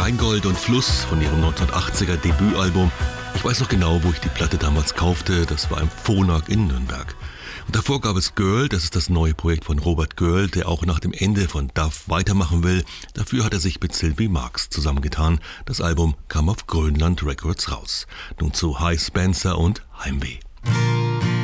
Rheingold und Fluss von ihrem 1980er Debütalbum. Ich weiß noch genau, wo ich die Platte damals kaufte. Das war im Phonak in Nürnberg. Und davor gab es Girl, das ist das neue Projekt von Robert Girl, der auch nach dem Ende von Duff weitermachen will. Dafür hat er sich mit Sylvie Marx zusammengetan. Das Album kam auf Grönland Records raus. Nun zu Hi Spencer und Heimweh.